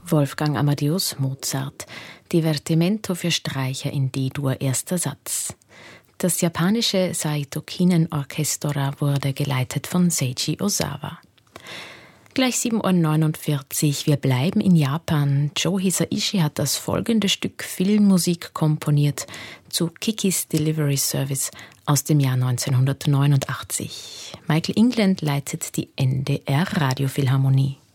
Wolfgang Amadeus Mozart, Divertimento für Streicher in D-Dur, erster Satz. Das japanische Saito Kinen Orchestra wurde geleitet von Seiji Ozawa. Gleich 7:49 Uhr. Wir bleiben in Japan. Joe Hisaishi hat das folgende Stück Filmmusik komponiert zu Kikis Delivery Service aus dem Jahr 1989. Michael England leitet die NDR Radiophilharmonie.